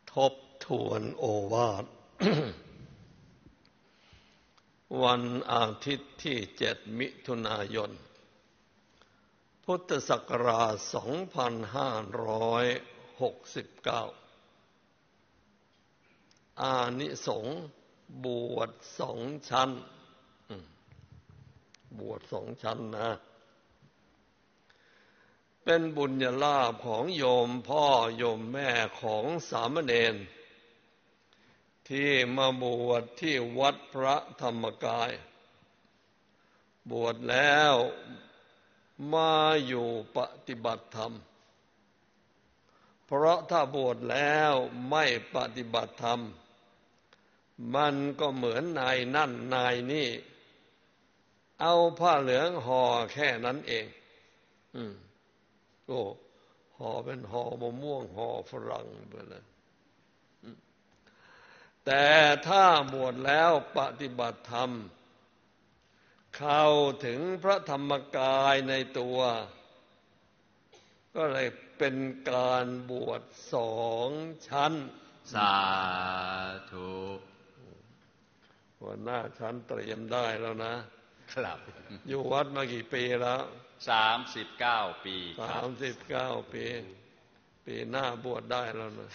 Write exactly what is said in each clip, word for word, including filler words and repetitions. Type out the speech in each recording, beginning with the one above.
ทบทวนโอวาท วันอาทิตย์ที่เจ็ดมิถุนายนพุทธศักราชสองพันห้าร้อยหกสิบเก้าอานิสงส์บวชสองชั้นบวชสองชั้นนะเป็นบุญญาลาภของโยมพ่อโยมแม่ของสามเณรที่มาบวชที่วัดพระธรรมกายบวชแล้วมาอยู่ปฏิบัติธรรมเพราะถ้าบวชแล้วไม่ปฏิบัติธรรมมันก็เหมือนนายนั่นนายนี่เอาผ้าเหลืองห่อแค่นั้นเองอืมโอ้ห่อเป็นห่อมะม่วงห่อฝรั่งไปเลยแต่ถ้าบวชแล้วปฏิบัติธรรมเข้าถึงพระธรรมกายในตัวก็เลยเป็นการบวชสองชั้นสาธุหัวหน้าชั้นเตรียมได้แล้วนะครับอยู่วัดมากี่ปีแล้วสามสิบเก้าปีสามสิบเก้าปีปีหน้าบวชได้แล้วนะ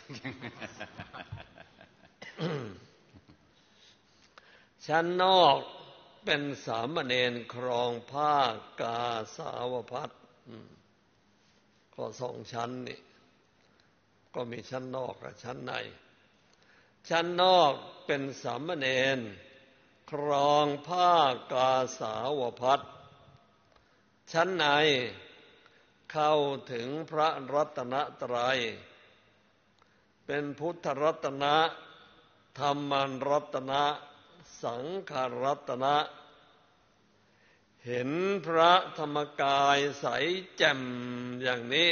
ชั้นนอกเป็นสามเณรครองผ้ากาสาวพัสก็สองชั้นนี่ก็มีชั้นนอกกับชั้นในชั้นนอกเป็นสามเณรครองผ้ากาสาวพัสชั้นในเข้าถึงพระรัตนตรัยเป็นพุทธรัตนะธรรมรัตนะสังฆรัตนะเห็นพระธรรมกายใสแจ่มอย่างนี้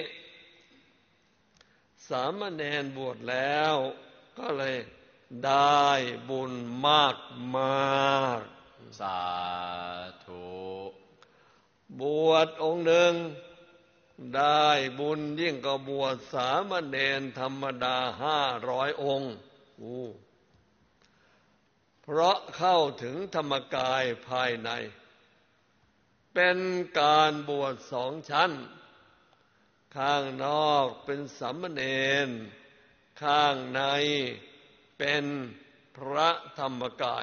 สามเณรบวชแล้วก็เลยได้บุญมากมากสาธุบวชองค์หนึ่งได้บุญยิ่งกว่าบวชสามเณรธรรมดาห้าร้อยองค์เพราะเข้าถึงธรรมกายภายในเป็นการบวชสองชั้นข้างนอกเป็นสามเณรข้างในเป็นพระธรรมกาย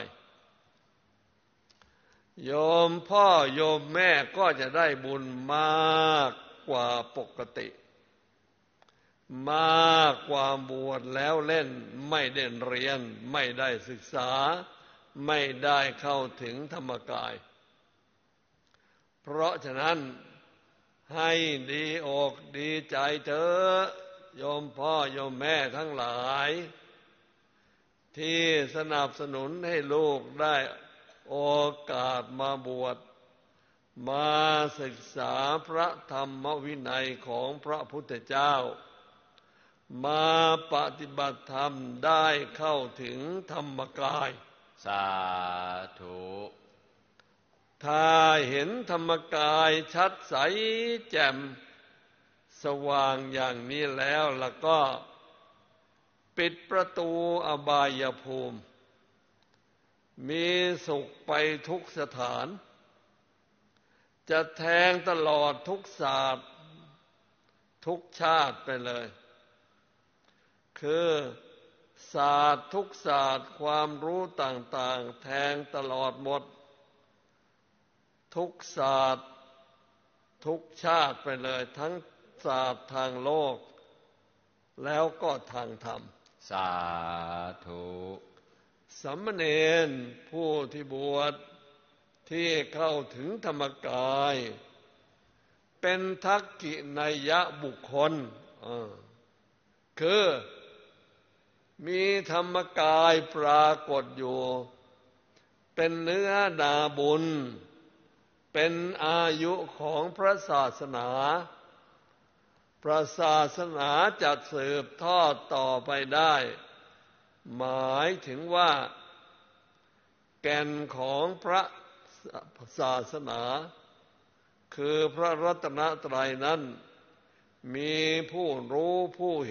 โยมพ่อโยมแม่ก็จะได้บุญมากกว่าปกติมากกว่าบวชแล้วเล่นไม่ได้เรียนไม่ได้ศึกษาไม่ได้เข้าถึงธรรมกายเพราะฉะนั้นให้ดีอกดีใจเถอะโยมพ่อโยมแม่ทั้งหลายที่สนับสนุนให้ลูกได้โอกาสมาบวชมาศึกษาพระธรรมวินัยของพระพุทธเจ้ามาปฏิบัติธรรมได้เข้าถึงธรรมกายสาธุถ้าเห็นธรรมกายชัดใสแจ่มสว่างอย่างนี้แล้วแล้วก็ปิดประตูอบายภูมิมีสุขไปทุกสถานจะแทงตลอดทุกศาสตร์ทุกชาติไปเลยคือศาสตร์ทุกศาสตร์ความรู้ต่างๆแทงตลอดหมดทุกศาสตร์ทุกชาติไปเลยทั้งศาสตร์ทางโลกแล้วก็ทางธรรมสาธุสามเณรผู้ที่บวชที่เข้าถึงธรรมกายเป็นทักขินัยยะบุคคลคือมีธรรมกายปรากฏอยู่เป็นเนื้อนาบุญเป็นอายุของพระศาสนาพระศาสนาจะสืบทอดต่อไปได้หมายถึงว่าแก่นของพระศาสนาคือพระรัตนตรัยนั้นมีผู้รู้ผู้